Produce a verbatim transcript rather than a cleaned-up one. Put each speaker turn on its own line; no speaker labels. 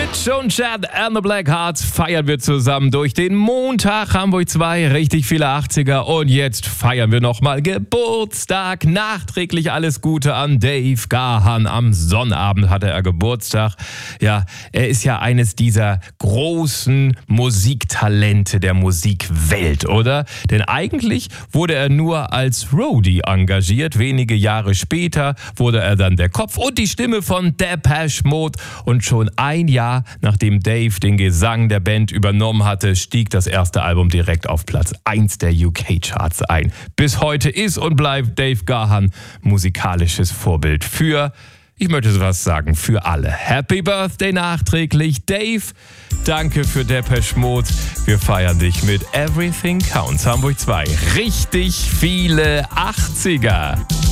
Schon Chad and the Black Hearts feiern wir zusammen durch den Montag Hamburg zwei, richtig viele achtziger und jetzt feiern wir nochmal Geburtstag. Nachträglich alles Gute an Dave Gahan. Am Sonnabend hatte er Geburtstag. Ja, er ist ja eines dieser großen Musiktalente der Musikwelt, oder? Denn eigentlich wurde er nur als Roadie engagiert. Wenige Jahre später wurde er dann der Kopf und die Stimme von Depeche Mode und schon ein Jahr nachdem Dave den Gesang der Band übernommen hatte, stieg das erste Album direkt auf Platz eins der U K-Charts ein. Bis heute ist und bleibt Dave Gahan musikalisches Vorbild für, ich möchte sowas sagen, für alle. Happy Birthday nachträglich, Dave. Danke für Depeche Mode. Wir feiern dich mit Everything Counts Hamburg zwei. Richtig viele achtziger.